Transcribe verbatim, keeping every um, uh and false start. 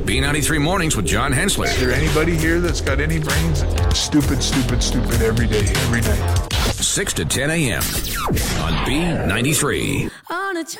B ninety-three Mornings with John Hensler. Is there anybody here that's got any brains? Stupid, stupid, stupid every day, every night. six to ten a.m. on B ninety-three. On a